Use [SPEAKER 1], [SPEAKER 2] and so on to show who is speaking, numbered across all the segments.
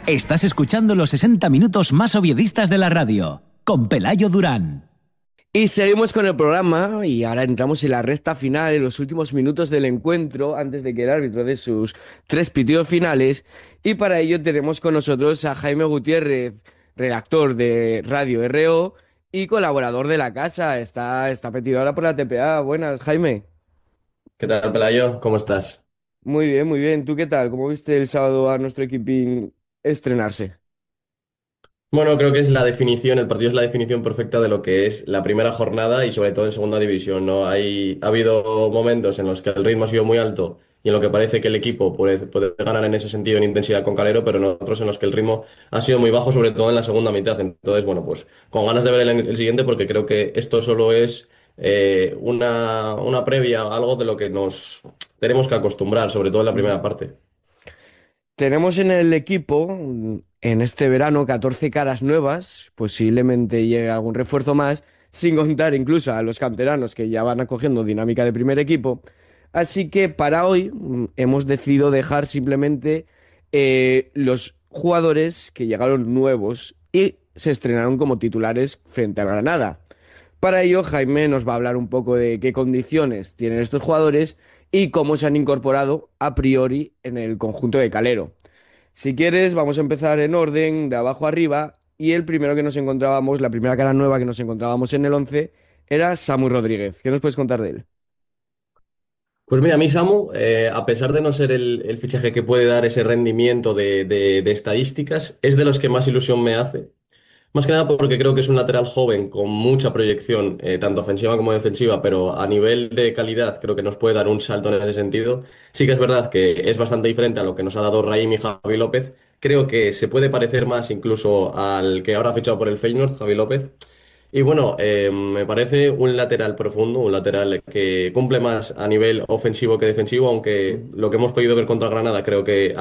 [SPEAKER 1] Estás escuchando los 60 minutos más oviedistas de la radio, con Pelayo Durán.
[SPEAKER 2] Y seguimos con el programa y ahora entramos en la recta final, en los últimos minutos del encuentro, antes de que el árbitro dé sus tres pitidos finales. Y para ello tenemos con nosotros a Jaime Gutiérrez, redactor de Radio RO y colaborador de la casa. Está metido ahora por la TPA. Buenas, Jaime.
[SPEAKER 3] ¿Qué tal, Pelayo? ¿Cómo estás?
[SPEAKER 2] Muy bien, muy bien. ¿Tú qué tal? ¿Cómo viste el sábado a nuestro equipín estrenarse?
[SPEAKER 3] Bueno, creo que es la definición, el partido es la definición perfecta de lo que es la primera jornada y sobre todo en segunda división, ¿no? Ha habido momentos en los que el ritmo ha sido muy alto y en lo que parece que el equipo puede ganar en ese sentido en intensidad con Calero, pero en otros en los que el ritmo ha sido muy bajo, sobre todo en la segunda mitad. Entonces, bueno, pues con ganas de ver el siguiente porque creo que esto solo es una previa, algo de lo que nos tenemos que acostumbrar, sobre todo en la primera parte.
[SPEAKER 2] Tenemos en el equipo, en este verano, 14 caras nuevas. Posiblemente llegue algún refuerzo más, sin contar incluso a los canteranos que ya van acogiendo dinámica de primer equipo. Así que para hoy hemos decidido dejar simplemente los jugadores que llegaron nuevos y se estrenaron como titulares frente a Granada. Para ello, Jaime nos va a hablar un poco de qué condiciones tienen estos jugadores y cómo se han incorporado a priori en el conjunto de Calero. Si quieres, vamos a empezar en orden, de abajo arriba, y el primero que nos encontrábamos, la primera cara nueva que nos encontrábamos en el 11, era Samu Rodríguez. ¿Qué nos puedes contar de él?
[SPEAKER 3] Pues mira, a mí Samu, a pesar de no ser el fichaje que puede dar ese rendimiento de estadísticas, es de los que más ilusión me hace. Más que nada porque creo que es un lateral joven con mucha proyección, tanto ofensiva como defensiva, pero a nivel de calidad creo que nos puede dar un salto en ese sentido. Sí que es verdad que es bastante diferente a lo que nos ha dado Raim y Javi López. Creo que se puede parecer más incluso al que ahora ha fichado por el Feyenoord, Javi López. Y bueno, me parece un lateral profundo, un lateral que cumple más a nivel ofensivo que defensivo, aunque lo que hemos podido ver contra Granada creo que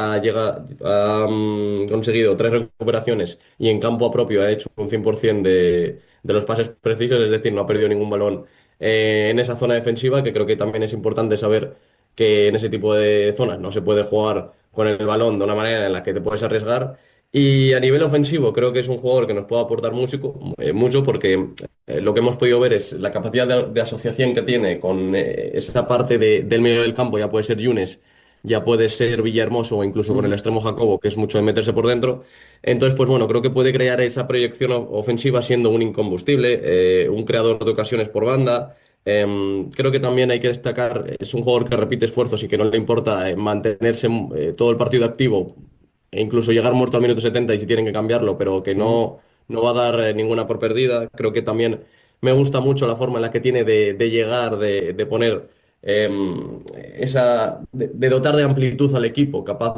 [SPEAKER 3] ha conseguido tres recuperaciones y en campo propio ha hecho un 100% de los pases precisos, es decir, no ha perdido ningún balón en esa zona defensiva, que creo que también es importante saber que en ese tipo de zonas no se puede jugar con el balón de una manera en la que te puedes arriesgar. Y a nivel ofensivo, creo que es un jugador que nos puede aportar mucho porque lo que hemos podido ver es la capacidad de asociación que tiene con esa parte del medio del campo, ya puede ser Yunes, ya puede ser Villahermoso o incluso con el
[SPEAKER 2] Ujú.
[SPEAKER 3] extremo Jacobo, que es mucho de meterse por dentro. Entonces, pues bueno, creo que puede crear esa proyección ofensiva siendo un incombustible, un creador de ocasiones por banda. Creo que también hay que destacar, es un jugador que repite esfuerzos y que no le importa mantenerse todo el partido activo e incluso llegar muerto al minuto 70 y si tienen que cambiarlo, pero que
[SPEAKER 2] Ujú.
[SPEAKER 3] no va a dar ninguna por perdida. Creo que también me gusta mucho la forma en la que tiene de llegar, de poner de dotar de amplitud al equipo, capaz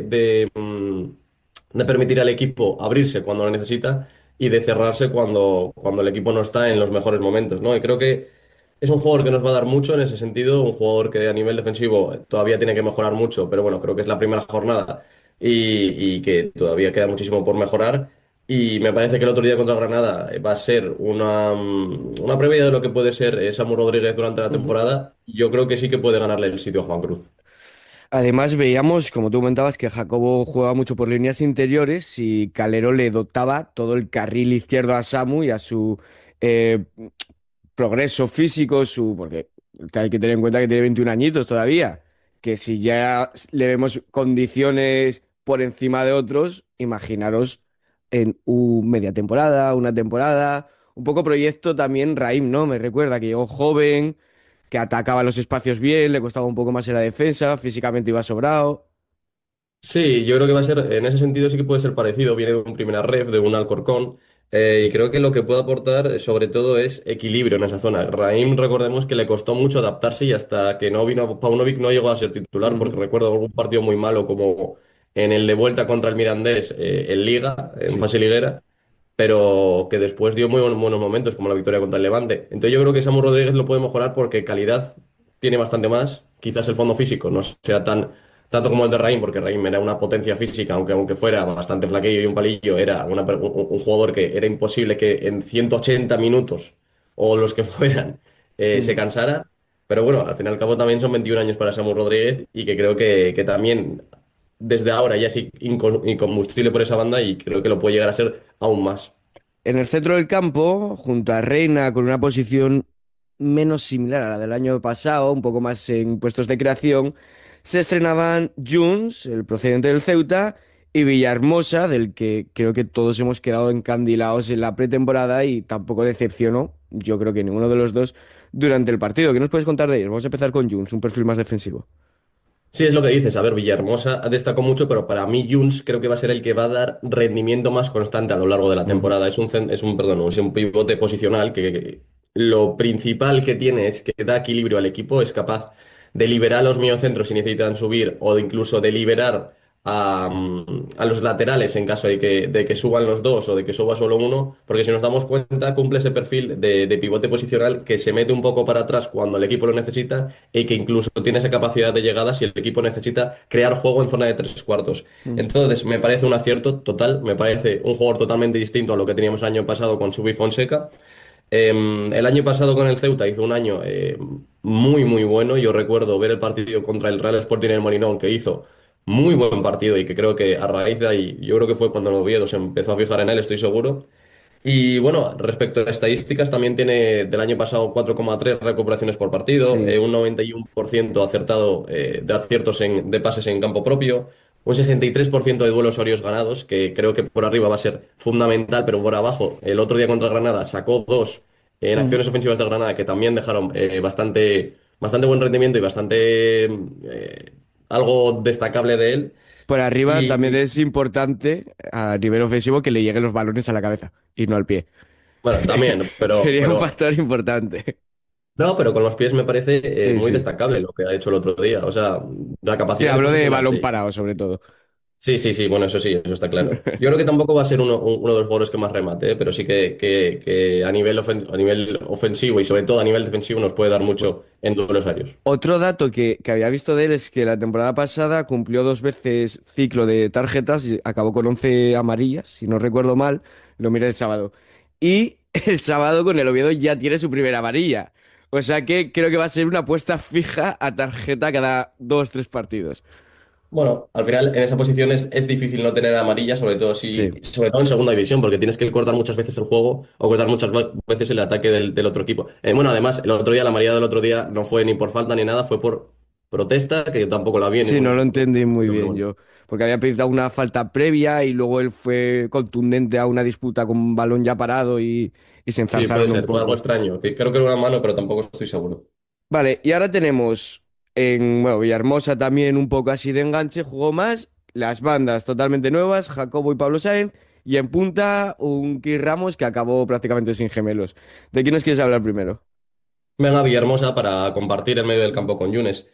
[SPEAKER 3] de permitir al equipo abrirse cuando lo necesita y de cerrarse cuando el equipo no está en los mejores momentos, ¿no? Y creo que es un jugador que nos va a dar mucho en ese sentido, un jugador que a nivel defensivo todavía tiene que mejorar mucho, pero bueno, creo que es la primera jornada y que todavía queda muchísimo por mejorar. Y me parece que el otro día contra Granada va a ser una previa de lo que puede ser Samu Rodríguez durante la
[SPEAKER 2] Ujú.
[SPEAKER 3] temporada. Yo creo que sí que puede ganarle el sitio a Juan Cruz.
[SPEAKER 2] Además, veíamos, como tú comentabas, que Jacobo juega mucho por líneas interiores y Calero le dotaba todo el carril izquierdo a Samu y a su eh, progreso físico, porque hay que tener en cuenta que tiene 21 añitos todavía, que si ya le vemos condiciones por encima de otros, imaginaros en media temporada, una temporada, un poco proyecto también Raim, ¿no? Me recuerda que llegó joven, que atacaba los espacios bien, le costaba un poco más en la defensa, físicamente iba sobrado.
[SPEAKER 3] Sí, yo creo que va a ser, en ese sentido sí que puede ser parecido, viene de un primera ref, de un Alcorcón, y creo que lo que puede aportar sobre todo es equilibrio en esa zona. Raim, recordemos que le costó mucho adaptarse y hasta que no vino Paunovic no llegó a ser titular, porque
[SPEAKER 2] Ujú.
[SPEAKER 3] recuerdo algún partido muy malo como en el de vuelta contra el Mirandés en Liga, en
[SPEAKER 2] Sí.
[SPEAKER 3] fase liguera, pero que después dio muy buenos momentos, como la victoria contra el Levante. Entonces yo creo que Samu Rodríguez lo puede mejorar porque calidad tiene bastante más, quizás el fondo físico no sea tanto como el de Raim, porque Raim era una potencia física, aunque fuera bastante flaquillo y un palillo, era un jugador que era imposible que en 180 minutos o los que fueran se
[SPEAKER 2] Ujú.
[SPEAKER 3] cansara. Pero bueno, al fin y al cabo también son 21 años para Samu Rodríguez y que creo que también desde ahora ya es incombustible por esa banda y creo que lo puede llegar a ser aún más.
[SPEAKER 2] En el centro del campo, junto a Reina, con una posición menos similar a la del año pasado, un poco más en puestos de creación, se estrenaban Junts, el procedente del Ceuta, y Villahermosa, del que creo que todos hemos quedado encandilados en la pretemporada y tampoco decepcionó, yo creo que ninguno de los dos, durante el partido. ¿Qué nos puedes contar de ellos? Vamos a empezar con Junts, un perfil más defensivo.
[SPEAKER 3] Sí, es lo que dices. A ver, Villahermosa destacó mucho, pero para mí Junts creo que va a ser el que va a dar rendimiento más constante a lo largo de la
[SPEAKER 2] Ujú.
[SPEAKER 3] temporada. Perdón, es un pivote posicional que lo principal que tiene es que da equilibrio al equipo, es capaz de liberar a los mediocentros si necesitan subir o de incluso de liberar a los laterales en caso de que suban los dos o de que suba solo uno, porque si nos damos cuenta cumple ese perfil de pivote posicional que se mete un poco para atrás cuando el equipo lo necesita y que incluso tiene esa capacidad de llegada si el equipo necesita crear juego en zona de tres cuartos.
[SPEAKER 2] Mm.
[SPEAKER 3] Entonces, me parece un acierto total, me parece un jugador totalmente distinto a lo que teníamos el año pasado con Subi Fonseca. El año pasado con el Ceuta hizo un año muy, muy bueno. Yo recuerdo ver el partido contra el Real Sporting en el Molinón, que hizo muy buen partido y que creo que a raíz de ahí, yo creo que fue cuando el Oviedo se empezó a fijar en él, estoy seguro. Y bueno, respecto a estadísticas, también tiene del año pasado 4,3 recuperaciones por partido,
[SPEAKER 2] Sí.
[SPEAKER 3] un 91% acertado de aciertos de pases en campo propio, un 63% de duelos horarios ganados, que creo que por arriba va a ser fundamental, pero por abajo, el otro día contra Granada sacó dos en
[SPEAKER 2] Ujú.
[SPEAKER 3] acciones ofensivas de Granada que también dejaron bastante buen rendimiento y bastante algo destacable de él.
[SPEAKER 2] Por arriba también
[SPEAKER 3] Y
[SPEAKER 2] es importante a nivel ofensivo que le lleguen los balones a la cabeza y no al pie.
[SPEAKER 3] bueno, también,
[SPEAKER 2] Sería un factor importante.
[SPEAKER 3] no, pero con los pies me parece
[SPEAKER 2] Sí,
[SPEAKER 3] muy
[SPEAKER 2] sí.
[SPEAKER 3] destacable lo que ha hecho el otro día. O sea, la
[SPEAKER 2] Sí,
[SPEAKER 3] capacidad de
[SPEAKER 2] hablo de balón
[SPEAKER 3] posicionarse.
[SPEAKER 2] parado, sobre todo.
[SPEAKER 3] Sí, sí, sí, bueno, eso sí, eso está claro. Yo creo que tampoco va a ser uno de los jugadores que más remate, pero sí que a nivel ofensivo y sobre todo a nivel defensivo nos puede dar mucho en duelos aéreos.
[SPEAKER 2] Otro dato que había visto de él es que la temporada pasada cumplió dos veces ciclo de tarjetas y acabó con 11 amarillas, si no recuerdo mal, lo miré el sábado. Y el sábado con el Oviedo ya tiene su primera amarilla. O sea que creo que va a ser una apuesta fija a tarjeta cada dos, tres partidos.
[SPEAKER 3] Bueno, al final en esa posición es difícil no tener amarilla,
[SPEAKER 2] Sí.
[SPEAKER 3] sobre todo en segunda división, porque tienes que cortar muchas veces el juego o cortar muchas veces el ataque del otro equipo. Bueno, además, el otro día, la amarilla del otro día no fue ni por falta ni nada, fue por protesta, que yo tampoco la vi en
[SPEAKER 2] Sí,
[SPEAKER 3] ningún
[SPEAKER 2] no lo
[SPEAKER 3] sitio.
[SPEAKER 2] entendí muy
[SPEAKER 3] Pero
[SPEAKER 2] bien
[SPEAKER 3] bueno.
[SPEAKER 2] yo, porque había pedido una falta previa y luego él fue contundente a una disputa con un balón ya parado y se
[SPEAKER 3] Sí, puede
[SPEAKER 2] enzarzaron un
[SPEAKER 3] ser, fue algo
[SPEAKER 2] poco.
[SPEAKER 3] extraño, que creo que era una mano, pero tampoco estoy seguro.
[SPEAKER 2] Vale, y ahora tenemos bueno, Villahermosa también un poco así de enganche, jugó más, las bandas totalmente nuevas, Jacobo y Pablo Sáenz, y en punta un Kis Ramos que acabó prácticamente sin gemelos. ¿De quiénes quieres hablar primero?
[SPEAKER 3] Venga, Villahermosa para compartir en medio del campo con Yunes.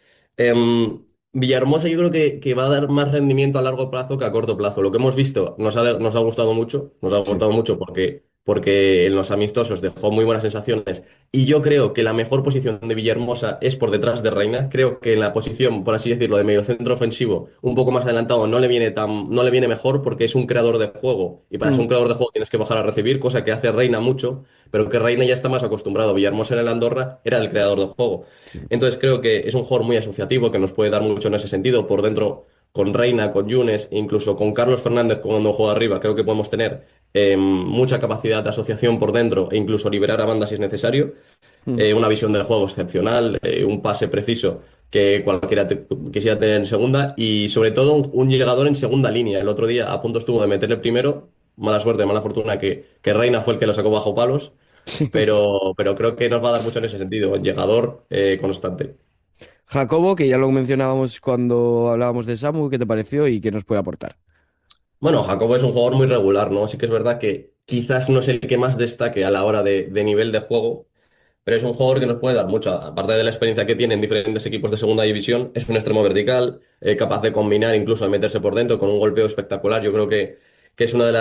[SPEAKER 3] Villahermosa yo creo que va a dar más rendimiento a largo plazo que a corto plazo. Lo que hemos visto nos ha gustado mucho, nos ha
[SPEAKER 2] Sí.
[SPEAKER 3] gustado mucho porque en los amistosos dejó muy buenas sensaciones y yo creo que la mejor posición de Villahermosa es por detrás de Reina. Creo que en la posición, por así decirlo, de mediocentro ofensivo, un poco más adelantado, no le viene mejor porque es un creador de juego y para ser un
[SPEAKER 2] Mm,
[SPEAKER 3] creador de juego tienes que bajar a recibir, cosa que hace Reina mucho pero que Reina ya está más acostumbrado. Villahermosa en el Andorra era el creador del juego.
[SPEAKER 2] sí.
[SPEAKER 3] Entonces creo que es un jugador muy asociativo que nos puede dar mucho en ese sentido. Por dentro, con Reina, con Yunes, incluso con Carlos Fernández cuando juega arriba, creo que podemos tener mucha capacidad de asociación por dentro e incluso liberar a banda si es necesario.
[SPEAKER 2] Mm,
[SPEAKER 3] Una visión del juego excepcional, un pase preciso que cualquiera quisiera tener en segunda y sobre todo un llegador en segunda línea. El otro día a punto estuvo de meter el primero, mala suerte, mala fortuna que Reina fue el que lo sacó bajo palos,
[SPEAKER 2] sí.
[SPEAKER 3] pero creo que nos va a dar mucho en ese sentido, llegador constante.
[SPEAKER 2] Jacobo, que ya lo mencionábamos cuando hablábamos de Samu, ¿qué te pareció y qué nos puede aportar?
[SPEAKER 3] Bueno, Jacobo es un jugador muy regular, ¿no? Sí que es verdad que quizás no es el que más destaque a la hora de nivel de juego, pero es un jugador que nos puede dar mucho. Aparte de la experiencia que tiene en diferentes equipos de segunda división, es un extremo vertical, capaz de combinar, incluso de meterse por dentro con un golpeo espectacular. Yo creo que es una de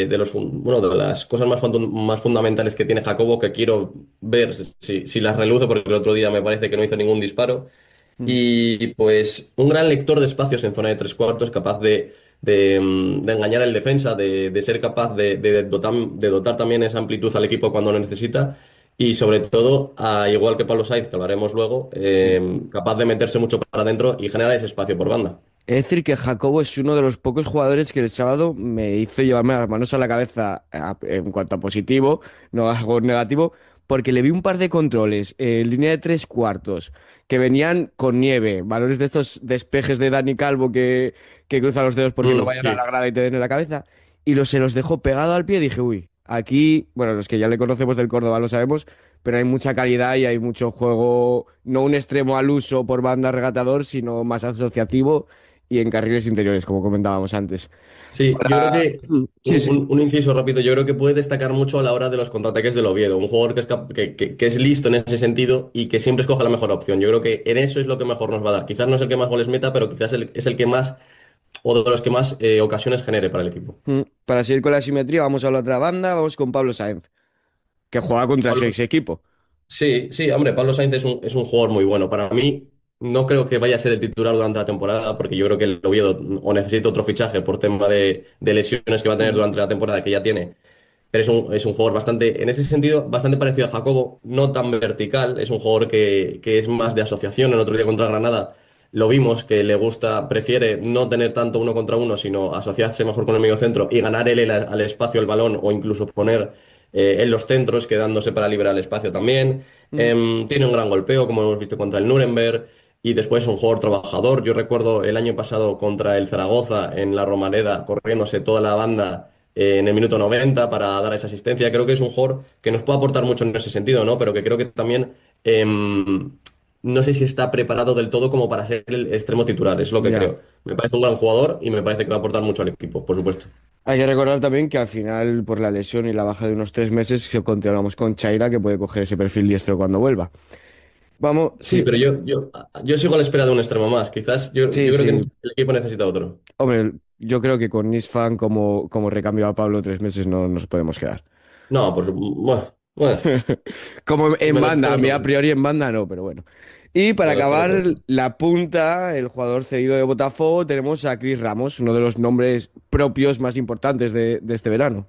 [SPEAKER 3] de las cosas más fundamentales que tiene Jacobo, que quiero ver si las reluce, porque el otro día me parece que no hizo ningún disparo.
[SPEAKER 2] Mm,
[SPEAKER 3] Y pues un gran lector de espacios en zona de tres cuartos, capaz de engañar al defensa, de ser capaz de dotar también esa amplitud al equipo cuando lo necesita. Y sobre todo, igual que Pablo Saiz, que hablaremos luego,
[SPEAKER 2] sí.
[SPEAKER 3] capaz de meterse mucho para adentro y generar ese espacio por banda.
[SPEAKER 2] Es decir, que Jacobo es uno de los pocos jugadores que el sábado me hizo llevarme las manos a la cabeza en cuanto a positivo, no algo negativo, porque le vi un par de controles en línea de tres cuartos que venían con nieve, valores de estos despejes de Dani Calvo que cruza los dedos porque no vayan a la
[SPEAKER 3] Sí.
[SPEAKER 2] grada y te den en la cabeza, y se los dejó pegado al pie y dije, uy, aquí, bueno, los que ya le conocemos del Córdoba lo sabemos, pero hay mucha calidad y hay mucho juego, no un extremo al uso por banda regatador, sino más asociativo y en carriles interiores, como comentábamos antes.
[SPEAKER 3] Sí, yo creo
[SPEAKER 2] Para...
[SPEAKER 3] que
[SPEAKER 2] Sí, sí.
[SPEAKER 3] un inciso rápido, yo creo que puede destacar mucho a la hora de los contraataques del Oviedo, un jugador que es, que es listo en ese sentido y que siempre escoge la mejor opción. Yo creo que en eso es lo que mejor nos va a dar. Quizás no es el que más goles meta, pero quizás es el que más, o de los que más ocasiones genere para el equipo.
[SPEAKER 2] Para seguir con la simetría, vamos a la otra banda, vamos con Pablo Sáenz, que juega contra su
[SPEAKER 3] Pablo-
[SPEAKER 2] ex equipo.
[SPEAKER 3] Sí, sí, hombre, Pablo Sainz es un jugador muy bueno. Para mí, no creo que vaya a ser el titular durante la temporada, porque yo creo que el Oviedo o necesita otro fichaje por tema de lesiones que va a tener durante la temporada que ya tiene. Pero es un jugador bastante, en ese sentido, bastante parecido a Jacobo, no tan vertical, es un jugador que es más de asociación. El otro día contra Granada lo vimos, que le gusta, prefiere no tener tanto uno contra uno, sino asociarse mejor con el medio centro y ganar él al espacio el balón o incluso poner en los centros, quedándose para liberar el espacio también.
[SPEAKER 2] Mm.
[SPEAKER 3] Tiene un gran golpeo, como hemos visto contra el Nuremberg. Y después un jugador trabajador. Yo recuerdo el año pasado contra el Zaragoza en la Romareda, corriéndose toda la banda en el minuto 90 para dar esa asistencia. Creo que es un jugador que nos puede aportar mucho en ese sentido, ¿no? Pero que creo que también no sé si está preparado del todo como para ser el extremo titular, es lo que
[SPEAKER 2] Ya.
[SPEAKER 3] creo. Me parece un gran jugador y me parece que va a aportar mucho al equipo, por supuesto.
[SPEAKER 2] Hay que recordar también que al final, por la lesión y la baja de unos 3 meses, si continuamos con Chaira, que puede coger ese perfil diestro cuando vuelva. Vamos,
[SPEAKER 3] Sí,
[SPEAKER 2] sí,
[SPEAKER 3] pero yo sigo a la espera de un extremo más. Quizás
[SPEAKER 2] sí,
[SPEAKER 3] yo creo que
[SPEAKER 2] sí.
[SPEAKER 3] el equipo necesita otro.
[SPEAKER 2] Hombre, yo creo que con Nisfan como recambio a Pablo 3 meses no nos podemos quedar.
[SPEAKER 3] No, bueno,
[SPEAKER 2] Como
[SPEAKER 3] si
[SPEAKER 2] en
[SPEAKER 3] me lo
[SPEAKER 2] banda, a
[SPEAKER 3] esperas,
[SPEAKER 2] mí a
[SPEAKER 3] no.
[SPEAKER 2] priori en banda no, pero bueno. Y para
[SPEAKER 3] Me lo espero
[SPEAKER 2] acabar
[SPEAKER 3] todo.
[SPEAKER 2] la punta, el jugador cedido de Botafogo, tenemos a Chris Ramos, uno de los nombres propios más importantes de este verano.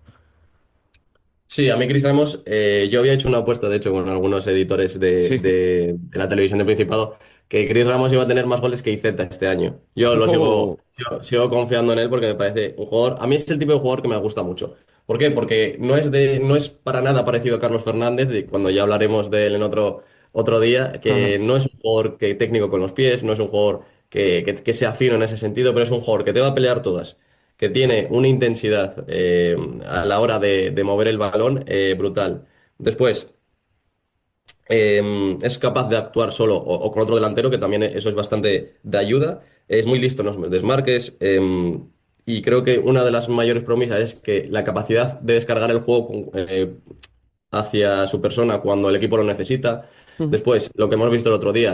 [SPEAKER 3] Sí, a mí Chris Ramos, yo había hecho una apuesta, de hecho, con algunos editores
[SPEAKER 2] Sí.
[SPEAKER 3] de la televisión de Principado, que Chris Ramos iba a tener más goles que Iceta este año. Yo lo
[SPEAKER 2] Oh,
[SPEAKER 3] sigo confiando en él porque me parece un jugador, a mí es el tipo de jugador que me gusta mucho. ¿Por qué? Porque no es para nada parecido a Carlos Fernández, y cuando ya hablaremos de él en otro día,
[SPEAKER 2] ajá.
[SPEAKER 3] que no es un jugador que técnico con los pies, no es un jugador que sea fino en ese sentido, pero es un jugador que te va a pelear todas, que tiene una intensidad a la hora de mover el balón brutal. Después, es capaz de actuar solo o con otro delantero, que también eso es bastante de ayuda. Es muy listo en los desmarques. Y creo que una de las mayores promesas es que la capacidad de descargar el juego hacia su persona cuando el equipo lo necesita. Después, lo que hemos visto el otro día,